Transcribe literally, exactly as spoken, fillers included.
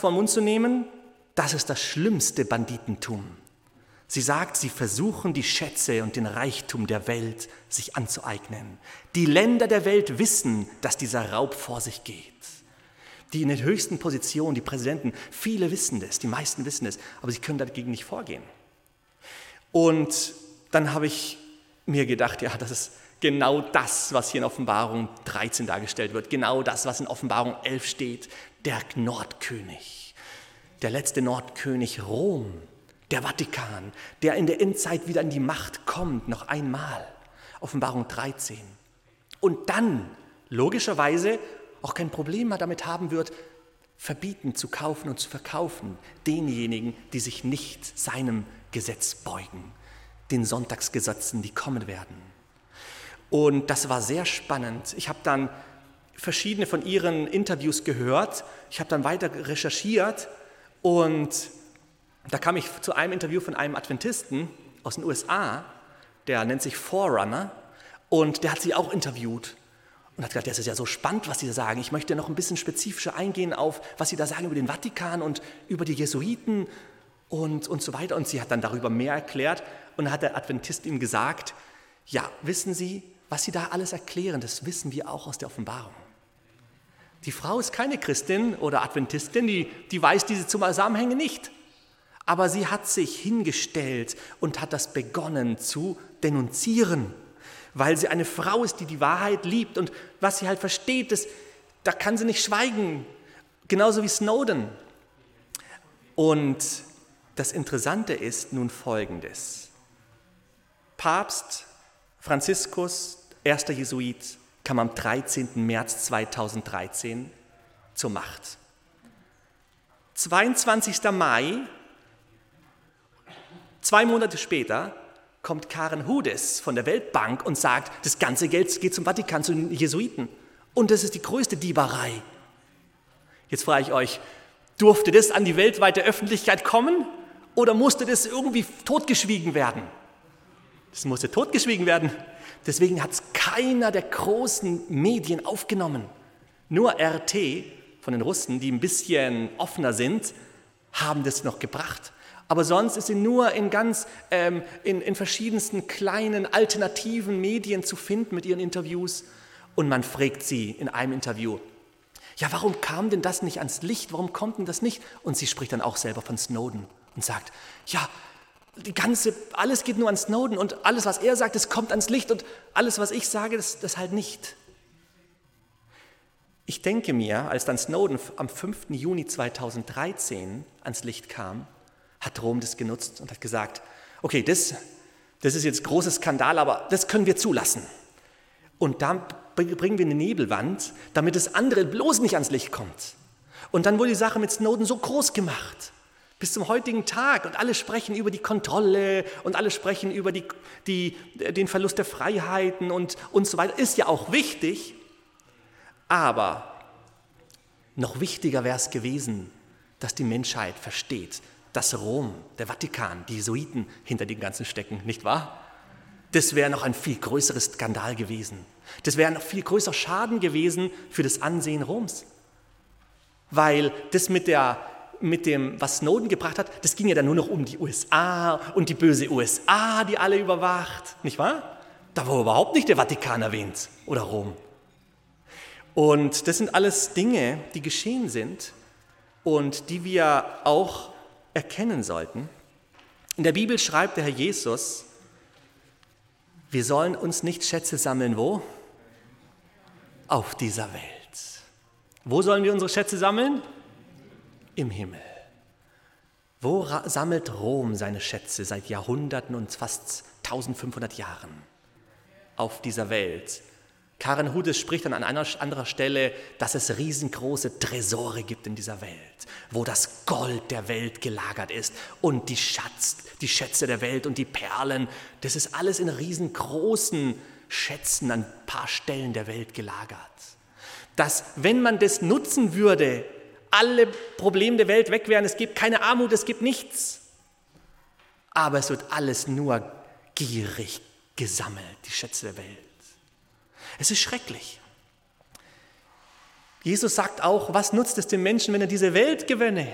vor den Mund zu nehmen, das ist das schlimmste Banditentum. Sie sagt, sie versuchen die Schätze und den Reichtum der Welt sich anzueignen. Die Länder der Welt wissen, dass dieser Raub vor sich geht. Die in den höchsten Positionen, die Präsidenten, viele wissen das, die meisten wissen es, aber sie können dagegen nicht vorgehen. Und dann habe ich mir gedacht, ja, das ist genau das, was hier in Offenbarung dreizehn dargestellt wird, genau das, was in Offenbarung elf steht, der Nordkönig, der letzte Nordkönig Rom, der Vatikan, der in der Endzeit wieder in die Macht kommt, noch einmal, Offenbarung dreizehn. Und dann, logischerweise, auch kein Problem mehr damit haben wird, verbieten zu kaufen und zu verkaufen denjenigen, die sich nicht seinem Gesetz beugen, den Sonntagsgesetzen, die kommen werden. Und das war sehr spannend. Ich habe dann verschiedene von ihren Interviews gehört, ich habe dann weiter recherchiert und da kam ich zu einem Interview von einem Adventisten aus den U S A, der nennt sich Forerunner und der hat sie auch interviewt. Und hat gesagt, das ist ja so spannend, was Sie da sagen. Ich möchte noch ein bisschen spezifischer eingehen auf, was Sie da sagen über den Vatikan und über die Jesuiten und, und so weiter. Und sie hat dann darüber mehr erklärt. Und dann hat der Adventist ihm gesagt, ja, wissen Sie, was Sie da alles erklären, das wissen wir auch aus der Offenbarung. Die Frau ist keine Christin oder Adventistin, die, die weiß diese Zusammenhänge nicht. Aber sie hat sich hingestellt und hat das begonnen zu denunzieren, weil sie eine Frau ist, die die Wahrheit liebt und was sie halt versteht, das, da kann sie nicht schweigen, genauso wie Snowden. Und das Interessante ist nun Folgendes. Papst Franziskus, erster Jesuit, kam am dreizehnten März zweitausenddreizehn zur Macht. zweiundzwanzigsten Mai, zwei Monate später, kommt Karen Hudes von der Weltbank und sagt, das ganze Geld geht zum Vatikan, zu den Jesuiten. Und das ist die größte Dieberei. Jetzt frage ich euch, durfte das an die weltweite Öffentlichkeit kommen oder musste das irgendwie totgeschwiegen werden? Das musste totgeschwiegen werden. Deswegen hat es keiner der großen Medien aufgenommen. Nur R T von den Russen, die ein bisschen offener sind, haben das noch gebracht. Aber sonst ist sie nur in ganz, ähm, in, in verschiedensten kleinen alternativen Medien zu finden mit ihren Interviews. Und man fragt sie in einem Interview, ja, warum kam denn das nicht ans Licht? Warum kommt denn das nicht? Und sie spricht dann auch selber von Snowden und sagt, ja, die ganze, alles geht nur an Snowden und alles, was er sagt, das kommt ans Licht und alles, was ich sage, das, das halt nicht. Ich denke mir, als dann Snowden am fünften Juni zweitausenddreizehn ans Licht kam, hat Rom das genutzt und hat gesagt, okay, das, das ist jetzt ein großer Skandal, aber das können wir zulassen. Und dann bringen wir eine Nebelwand, damit das andere bloß nicht ans Licht kommt. Und dann wurde die Sache mit Snowden so groß gemacht, bis zum heutigen Tag. Und alle sprechen über die Kontrolle und alle sprechen über die, die, den Verlust der Freiheiten und, und so weiter. Ist ja auch wichtig, aber noch wichtiger wäre es gewesen, dass die Menschheit versteht, dass Rom, der Vatikan, die Jesuiten hinter dem Ganzen stecken, nicht wahr? Das wäre noch ein viel größeres Skandal gewesen. Das wäre noch viel größer Schaden gewesen für das Ansehen Roms. Weil das mit, der, mit dem, was Snowden gebracht hat, das ging ja dann nur noch um die U S A und die böse U S A, die alle überwacht, nicht wahr? Da war überhaupt nicht der Vatikan erwähnt oder Rom. Und das sind alles Dinge, die geschehen sind und die wir auch erkennen sollten. In der Bibel schreibt der Herr Jesus, wir sollen uns nicht Schätze sammeln, wo? Auf dieser Welt. Wo sollen wir unsere Schätze sammeln? Im Himmel. Wo ra- sammelt Rom seine Schätze seit Jahrhunderten und fast eintausendfünfhundert Jahren? Auf dieser Welt. Karen Hudes spricht dann an einer anderen Stelle, dass es riesengroße Tresore gibt in dieser Welt, wo das Gold der Welt gelagert ist und die Schatz, die Schätze der Welt und die Perlen. Das ist alles in riesengroßen Schätzen an ein paar Stellen der Welt gelagert. Dass, wenn man das nutzen würde, alle Probleme der Welt weg wären, es gibt keine Armut, es gibt nichts. Aber es wird alles nur gierig gesammelt, die Schätze der Welt. Es ist schrecklich. Jesus sagt auch, was nutzt es dem Menschen, wenn er diese Welt gewinne